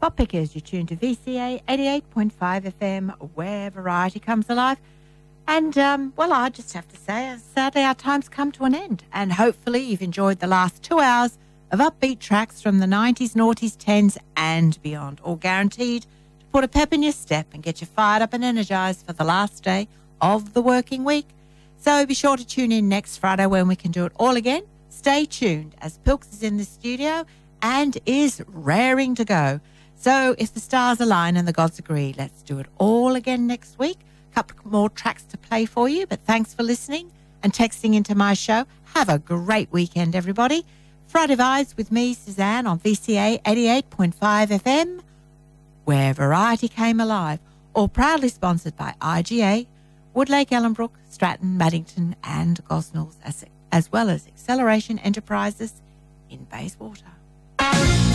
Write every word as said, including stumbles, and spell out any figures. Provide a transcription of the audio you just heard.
Bob Pickers, you're tuned to V C A eighty-eight point five F M, where variety comes alive. And, um, well, I just have to say, sadly, our time's come to an end. And hopefully you've enjoyed the last two hours of upbeat tracks from the nineties, noughties, tens and beyond, all guaranteed to put a pep in your step and get you fired up and energised for the last day of the working week. So be sure to tune in next Friday when we can do it all again. Stay tuned as Pilks is in the studio and is raring to go. So if the stars align and the gods agree, let's do it all again next week. A couple more tracks to play for you, but thanks for listening and texting into my show. Have a great weekend, everybody. Friday Vibes with me, Suzanne, on V C A eighty-eight point five F M, where variety came alive. All proudly sponsored by I G A, Woodlake, Ellenbrook, Stratton, Maddington and Gosnells, as, as well as Acceleration Enterprises in Bayswater.